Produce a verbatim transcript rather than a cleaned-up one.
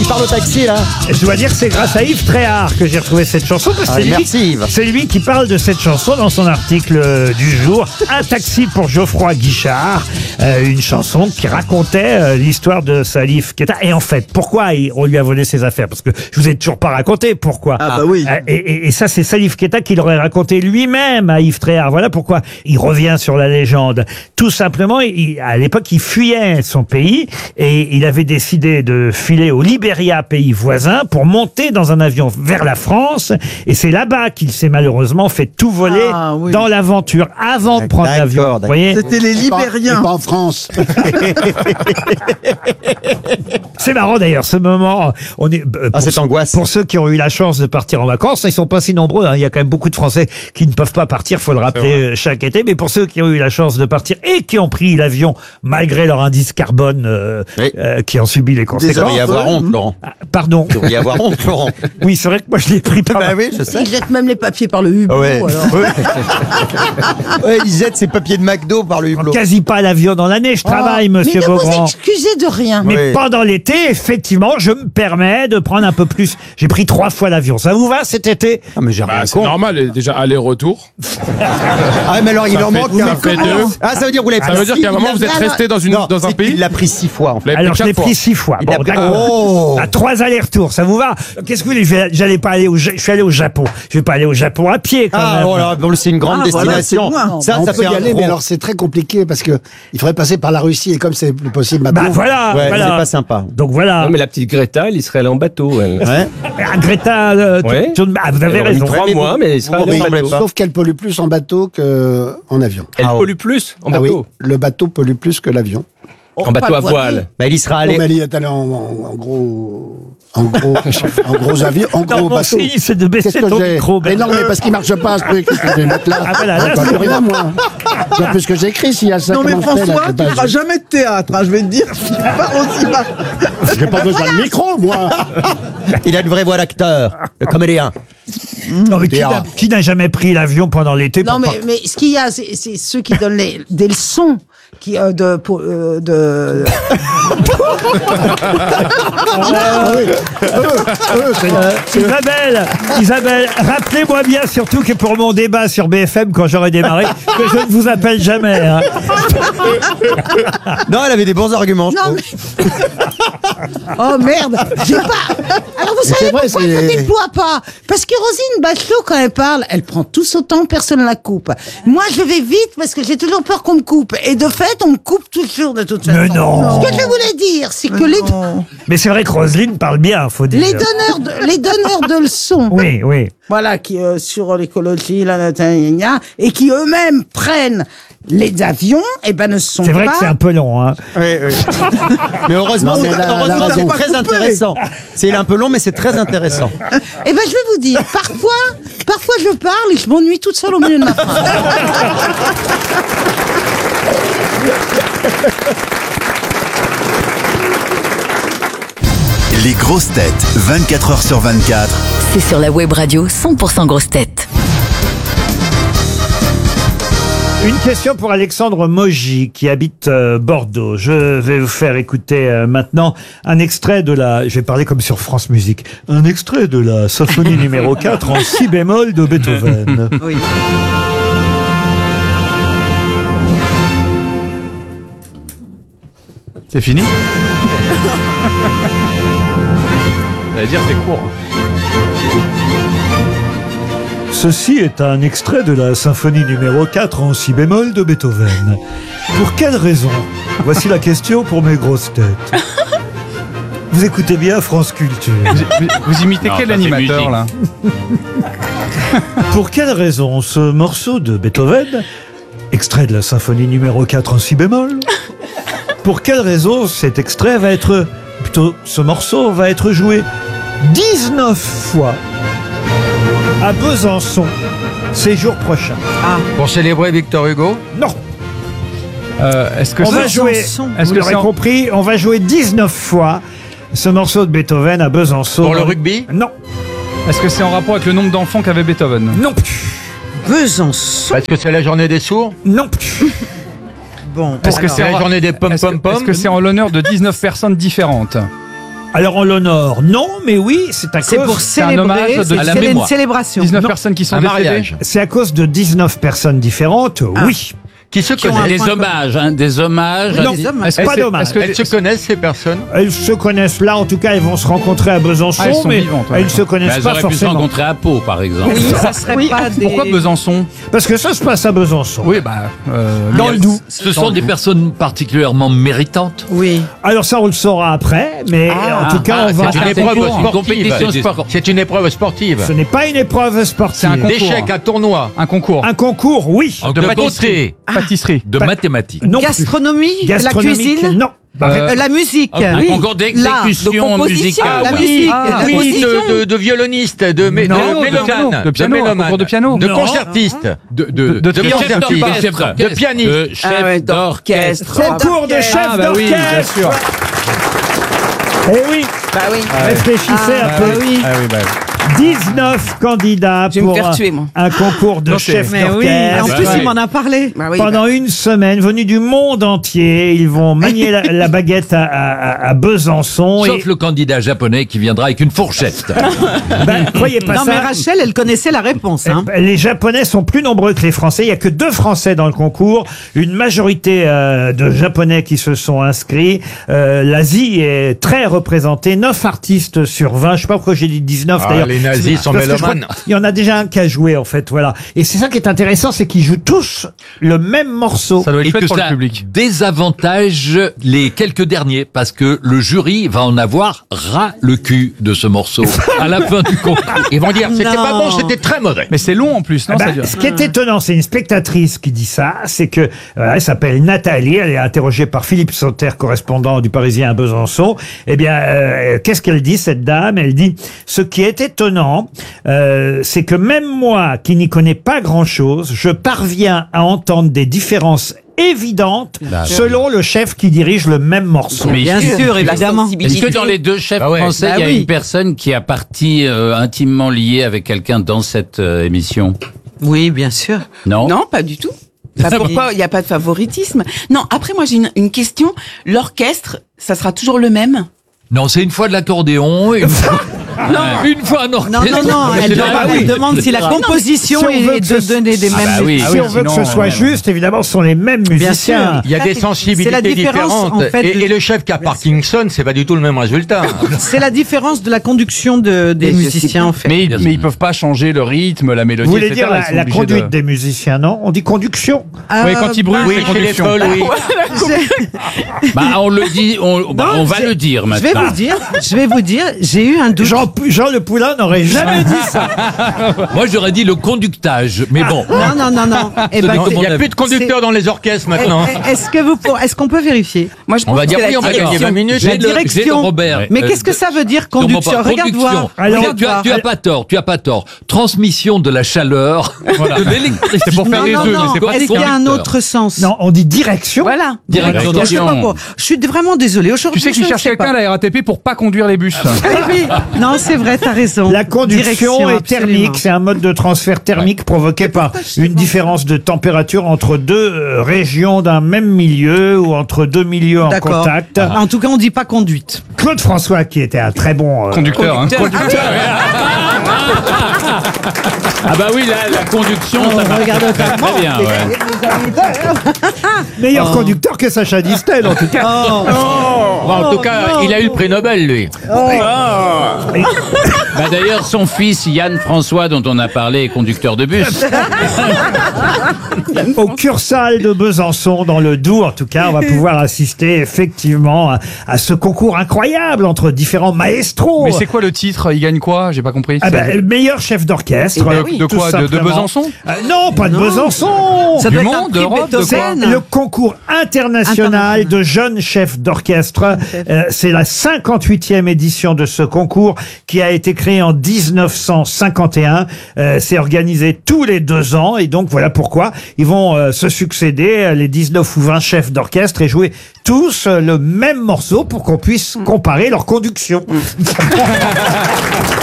parle au taxi, là. Je dois dire que c'est grâce à Yves Tréhard que j'ai retrouvé cette chanson. Parce que Ah, c'est, merci, lui, Yves. c'est lui qui parle de cette chanson dans son article euh, du jour. Un taxi pour Geoffroy Guichard. Euh, une chanson qui racontait euh, l'histoire de Salif Keita. Et en fait, pourquoi il- on lui a volé ses affaires? Parce que je vous ai toujours pas raconté pourquoi. Ah bah oui. Euh, Et, et- et ça, c'est Salif Keita qui l'aurait raconté lui-même à Yves Tréhard. Voilà pourquoi il revient sur la légende. Tout simplement, il- à l'époque, il fuyait son pays et il avait décidé de filer au Libéria, pays voisin, pour monter dans un avion vers la France. Et c'est là-bas qu'il s'est malheureusement fait tout voler Ah, oui. dans l'aventure avant de prendre D'accord, l'avion. Vous d'accord. voyez, C'était les Libériens. Pas en France. c'est marrant d'ailleurs ce moment. On est euh, Ah, pour cette ceux- angoisse. Pour ceux qui ont eu la chance de partir en vacances, ils sont pas si nombreux. Hein. Il y a quand même beaucoup de Français qui ne peuvent pas partir, faut le rappeler euh, chaque été. Mais pour ceux qui ont eu la chance de partir et qui ont pris l'avion malgré leur indice carbone, euh, Oui. euh, qui ont subi les Vous conséquences. devriez avoir honte, Laurent. Ah, pardon. Vous devriez avoir honte, Laurent. Oui, c'est vrai que moi je l'ai pris par. Bah oui, je sais. Ils jettent même les papiers par le hublot. Ouais. Alors. Ouais, il jette ses papiers de McDo par le hublot. Quasi pas l'avion dans l'année. Je travaille, monsieur Mais ne vous Beaugrand. excusez de rien. Mais Oui. pendant l'été, effectivement, je me permets de prendre un peu plus. J'ai pris trois fois l'avion. Ça vous va cet été? Ah, mais j'ai Bah, rien c'est contre. normal, et déjà aller-retour. Ah, mais alors, il Ça en fait- manque ça un. fait deux. Ah, ça veut dire que vous l'avez Ça veut dire qu'à un moment, vous êtes resté dans, une, Non, dans un c'est pays. qu'il l'a pris six fois, en fait. Vous l'avez Alors pris je l'ai quatre pris fois. six fois. Il Bon, a pris- d'accord. Oh. À trois allers-retours, ça vous va? Qu'est-ce que vous voulez? Je vais- J'allais pas aller au, Ja- je suis allé au Japon. Je vais pas aller au Japon à pied quand Ah, même. oh là, bon, c'est une grande Ah, voilà, destination. c'est loin. ça, on ça peut fait y un aller, gros- mais alors c'est très compliqué parce que il faudrait passer par la Russie et comme c'est plus possible Bah maintenant. voilà, Ouais, voilà. c'est pas sympa. Donc voilà. Non, mais la petite Greta, elle y serait allée en bateau. Elle, Ouais. Ah, Greta, euh, Ouais. tu- tu- ah, vous avez elle aurait mis raison. trois mais mois, vous- mais elle serait vous allée en ressemblez bateau. pas. Sauf qu'elle pollue plus en bateau qu'en avion. Elle Ah, pollue plus en Ah oui, bateau. le bateau pollue plus que l'avion. En bateau à voile. Bah, il y sera Non, allé. mais elle y est allée en, en- en gros, en gros, en gros avion, en Non, gros mon bateau. signe, c'est de baisser Qu'est-ce que ton j'ai micro. Mais non, mais parce qu'il marche pas ce truc. Qu'est-ce que je vais mettre là Ah, voilà, là, Je vois c'est- plus rien, moi. Je vois plus ce que j'écris s'il y a ça. Non mais comment je fais, là, François, je sais tu pas, ne feras je- jamais de théâtre, hein, je vais te dire. Tu pars aussi bas. J'ai pas besoin de micro, moi. Il a une vraie voix d'acteur, le comédien. Non, mais qui n'a- qui n'a jamais pris l'avion pendant l'été Non pour mais, par- mais ce qu'il y a, c'est c'est ceux qui donnent les, des leçons. Qui, euh, de, pour, euh, de... Ah oui. Eux, eux, c'est- c'est- Isabelle, Isabelle, rappelez-moi bien surtout que pour mon débat sur B F M quand j'aurai démarré, que je ne vous appelle jamais. Hein. Non, elle avait des bons arguments. je Non trouve. mais... Oh merde, j'ai pas... Alors vous c'est savez vrai, pourquoi c'est- ça déploie pas? Parce que Rosine Bachelot, quand elle parle, elle prend tout son temps, personne ne la coupe. Moi, je vais vite parce que j'ai toujours peur qu'on me coupe. Et de fait, on me coupe toujours de toute façon. Mais non. Ce que je voulais dire, c'est que les, Mais c'est vrai que Roselyne parle bien, faut dire. les donneurs de, les donneurs de leçons, Oui, oui. voilà, qui euh, sur l'écologie, la, la, la, la, la, et qui eux-mêmes prennent les avions, et ben ne sont C'est vrai pas. que c'est un peu long. Hein. Oui, oui. Mais heureusement, Non, mais c'est la- la heureusement, raison. c'est très intéressant. C'est un peu long, mais c'est très intéressant. Eh ben je vais vous dire, parfois, parfois je parle et je m'ennuie toute seule au milieu de ma phrase. Les grosses têtes, vingt-quatre heures sur vingt-quatre. C'est sur la web radio cent pour cent grosses têtes. Une question pour Alexandre Mogy qui habite euh, Bordeaux. Je vais vous faire écouter euh, maintenant un extrait de la... Je vais parler comme sur France Musique. Un extrait de la symphonie numéro quatre en si bémol de Beethoven. Oui. C'est fini. Ça veut dire c'est court. Ceci est un extrait de la symphonie numéro quatre en si bémol de Beethoven. Pour quelle raison? Voici la question pour mes grosses têtes. Vous écoutez bien France Culture. Vous, vous imitez quel animateur là? Pour quelle raison ce morceau de Beethoven, extrait de la symphonie numéro quatre en si bémol, pour quelle raison cet extrait va être, plutôt ce morceau va être joué dix-neuf fois à Besançon ces jours prochains? Pour célébrer Victor Hugo? Non, Euh, Est-ce que on c'est- va jouer, Est-ce vous que l'aurez c'est en- compris, on va jouer dix-neuf fois ce morceau de Beethoven à Besançon. Pour le rugby? Non, Est-ce que c'est en rapport avec le nombre d'enfants qu'avait Beethoven? non plus, Besançon. Parce que c'est la journée des sourds? non plus. Bon. Est-ce que C'est c'est la en... journée des Est-ce que pom-pom-pom? est-ce que c'est en l'honneur de dix-neuf personnes différentes? Alors on l'honore, non, mais oui, c'est à C'est cause... pour C'est un célébrer, hommage de- c'est à la c'est une mémoire. célébration. dix-neuf Non. personnes qui sont Un décédées. mariage. C'est à cause de dix-neuf personnes différentes, oui. Qui se ont un connaissent point Des hommages, hein, des hommages. à Non, des- hommages. Est-ce que pas c'est- d'hommage. est-ce que- Elles se connaissent, ces personnes? Elles se connaissent là, en tout cas, elles vont se rencontrer à Besançon, Ah, elles sont mais vivantes, ouais, elles ne se d'accord. connaissent Bah, elles pas auraient pu se forcément. rencontrer à Pau, par exemple. Oui, ça serait pas des... Pourquoi Besançon? Parce que ça se passe à Besançon. Oui, bah. euh, Dans le Doubs. Ce sont des personnes particulièrement méritantes. Oui. Alors ça, on le saura après, mais en tout cas, ah, on va... C'est une Ah, c'est épreuve une sportive. compétition sportive. C'est une épreuve sportive. Ce n'est pas une épreuve sportive. C'est un concours. D'échecs, un tournoi. Un concours. Un concours, oui. En De de pâtisserie. Pâtisserie. de mathématiques. Non plus. Gastronomie, la Gastronomique, cuisine, non. Euh, Euh, la musique. Un Oui. concours d'exécution L'art, de composition, musicale. la oui, musique, ah, la oui, composition. de, de, de violoniste, de, mé- Non, de de mélomane, piano, de piano, un mélomane, concours de piano. de Non. concertiste, De, de, de, de, de Chef concertiste, d'orchestre. de pianiste. De chef Ah ouais, d'orchestre. Concours de chef Ah, bah oui, bien d'orchestre. sûr. Eh oui, Bah oui. réfléchissez Ah, un peu. bah oui. Ah oui, bah. dix-neuf candidats Je vais me pour faire un, tuer, moi. un concours de Non, c'est- chef Mais oui, d'orchestre. en plus, ouais. il m'en a parlé. Bah oui, Pendant une semaine, venus du monde entier, ils vont manier la, la baguette à, à- à Besançon. Sauf et, le candidat japonais qui viendra avec une fourchette. ben, croyez pas Non, ça. mais Rachel, elle connaissait la réponse. Hein. Eh ben, Les Japonais sont plus nombreux que les Français. Il y a que deux Français dans le concours. Une majorité euh, de Japonais qui se sont inscrits. Euh, L'Asie est très représentée. Neuf artistes sur vingt. Je sais pas pourquoi j'ai dit dix-neuf Ah, d'ailleurs. les nazis C'est- sont parce que je crois mélomanes. qu'il y en a déjà un qui a joué en fait. Voilà. Et c'est ça qui est intéressant, c'est qu'ils jouent tous le même morceau. Ça doit Et être fait que pour le ça public. désavantage les quelques derniers parce que le jury va en avoir ras le cul de ce morceau à la fin du concours. Ils vont dire, c'était Non. pas bon, c'était très mauvais. Mais c'est long en plus, non Ah ça bah, dure. ce qui est étonnant, c'est une spectatrice qui dit ça, c'est que euh, elle s'appelle Nathalie, elle est interrogée par Philippe Sauter, correspondant du Parisien à Besançon. Eh bien, euh, qu'est-ce qu'elle dit, cette dame? Elle dit, ce qui est étonnant, euh, c'est que même moi, qui n'y connais pas grand-chose, je parviens à entendre des différences évidentes selon le chef qui dirige le même morceau. Mais Bien sûr, évidemment. Est-ce que dans les deux chefs Ah ouais. français, Bah il y a oui. une personne qui a partie euh, intimement liée avec quelqu'un dans cette euh, émission? Oui, bien sûr. Non. Non, pas du tout. Bah, pourquoi il n'y a pas de favoritisme? Non, après moi j'ai une, une question. L'orchestre, ça sera toujours le même? Non, c'est une fois de l'accordéon, une fois, une fois un Non, orchestre. non, non, elle, C'est demande, pas- elle demande si la composition Si on veut est que de ce- donner des Ah mêmes... bah oui. si on veut que ce sinon, soit euh, juste, évidemment, ce sont les mêmes Bien musiciens. sûr. Il y a des C'est sensibilités la différence, différentes. en fait, et, de- et le chef qui a Parkinson, c'est pas du tout le même résultat. C'est la différence de la conduction de, des Mais je musiciens, en fait. Mais, ils- mais ils peuvent pas changer le rythme, la mélodie, Vous voulez et cetera. dire Ils la, sont la obligés conduite de- des musiciens, non? On dit conduction. Oui, quand ils brûlent, Oui, c'est chez les conduction. folles, oui. Bah, on le dit, on, bah, Non, on va j'ai- le dire Je vais maintenant. vous dire, je vais vous dire, j'ai eu un doute. Jean, Jean Le Poulain n'aurait jamais dit ça. Moi, j'aurais dit le conductage, mais bon. Non, non, non, non. Eh ben, Non, Il n'y a avis. plus de conducteurs dans les orchestres maintenant. Eh, Est-ce que vous, pour- est-ce qu'on peut vérifier? Moi je On pense va que dire c'est oui, la on va direction. gagner vingt minutes. La J'ai le- j'ai le direction. Robert. Mais Euh, qu'est-ce que ça veut dire Comment conduction? pas- Regarde conduction. voir. Alors, Regarde tu, as, voir. tu as pas tort, tu as pas tort. Transmission de la chaleur, Voilà. de l'électricité. C'est pour faire Non, les non, deux, non. mais c'est pas Est-ce qu'il y a un conducteur. autre sens? Non, on dit direction. Voilà. Direction. Je sais pas quoi. Je suis vraiment désolée. Tu Aujourd'hui, sais qu'ils je ne cherchent sais quelqu'un pas. à la R A T P pour pas conduire les bus. Oui, oui. Non, c'est vrai, t'as raison. La conduction Direction, est absolument. thermique, c'est un mode de transfert thermique provoqué par une différence de température entre deux euh, régions d'un même milieu ou entre deux milieux en D'accord. contact. En tout cas, on dit pas conduite. Claude François, qui était un très bon euh, Conducteur, hein. Ah bah oui, la, la conduction, ça marche regarde très, très bien. Ouais. meilleur conducteur que Sacha Distel, en tout cas. Oh. Bon, en tout cas, il a eu le prix Nobel, lui. Bah d'ailleurs, son fils Yann François, dont on a parlé, est conducteur de bus. Au Cursal de Besançon, dans le Doubs, en tout cas, on va pouvoir assister effectivement à, à ce concours incroyable entre différents maestros. Mais c'est quoi le titre? Il gagne quoi? J'ai pas compris. Ah C'est- ben, le meilleur chef d'orchestre. Eh ben euh, oui. De tout quoi? De- de simplement. Besançon Euh, Non, pas de Non. Besançon. Ça Du doit être monde, un prix d'Europe, de C'est Beethoven. le concours international International. de jeunes chefs d'orchestre. Euh, c'est la cinquante-huitième édition de ce concours qui a été créé en dix-neuf cent cinquante et un. Euh, c'est organisé tous les deux ans et donc voilà pourquoi ils vont euh, se succéder euh, les dix-neuf ou vingt chefs d'orchestre et jouer tous euh, le même morceau pour qu'on puisse comparer leur conduction.